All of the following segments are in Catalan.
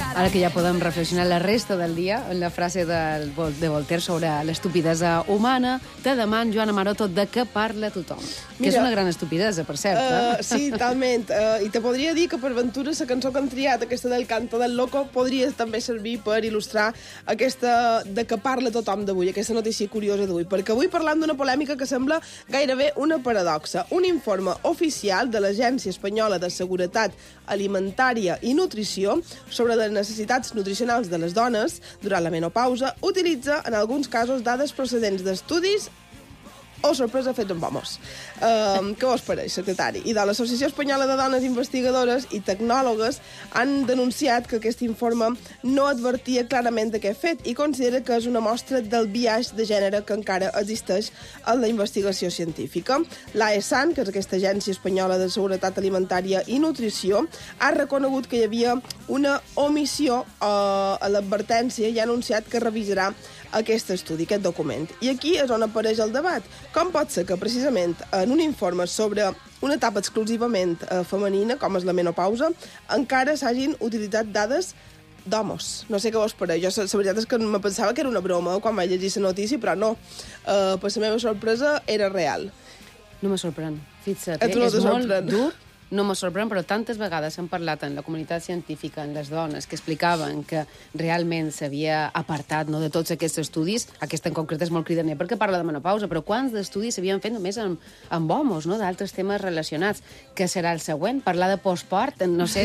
Ara que ja podem reflexionar la resta del dia en la frase de Voltaire sobre l'estupidesa humana, te deman, Joana Maroto, de què parla tothom. Que és una gran estupidesa, per cert. Sí, talment. I te podria dir que per ventura la cançó que han triat, aquesta del Canto del Loco, podria també servir per il·lustrar aquesta de què parla tothom d'avui, aquesta notícia curiosa d'avui. Perquè avui parlam d'una polèmica que sembla gairebé una paradoxa. Un informe oficial de l'Agència Espanyola de Seguretat Alimentària i Nutrició sobre les necessitats nutricionals de les dones durant la menopausa utilitza, en alguns casos, dades procedents d'estudis o sorpresa fets amb homes. Què vos pareix, secretari? I de l'Associació Espanyola de Dones Investigadores i Tecnòlogues han denunciat que aquest informe no advertia clarament d'aquest fet i considera que és una mostra del biaix de gènere que encara existeix en la investigació científica. L'AESAN, que és aquesta Agència Espanyola de Seguretat Alimentària i Nutrició, ha reconegut que hi havia una omissió a l'advertència i ha anunciat que revisarà aquest estudi, aquest document. I aquí és on apareix el debat. Com pot ser que, precisament, en un informe sobre una etapa exclusivament femenina, com és la menopausa, encara s'hagin utilitzat dades d'homes? No sé què vos pareix. Jo, la veritat és que me pensava que era una broma quan vaig llegir la notícia, però no. Per la meva sorpresa, era real. No me sorprèn. Fixa't, tu no és te molt sorprèn. dur. No me sorprèn, però tantes vegades hem parlat en la comunitat científica, en les dones, que explicaven que realment s'havia apartat de tots aquests estudis. Aquest en concret és molt cridaner perquè parla de menopausa, però quants d'estudis s'havien fet només amb homes, d'altres temes relacionats? Què serà el següent? Parlar de postpart? No sé,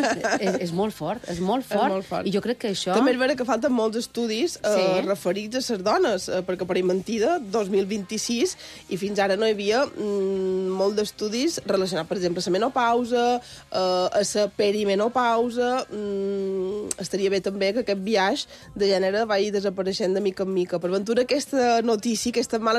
és molt fort, és molt fort. I jo crec que això... També és vera que falten molts estudis referits a les dones, perquè per mentida, 2026, i fins ara no hi havia molt d'estudis relacionats, per exemple, a la menopausa, a la perimenopausa. Estaria bé també que aquest biaix de gènere vagi desapareixent de mica en mica. Per ventura, aquesta notícia, aquesta mala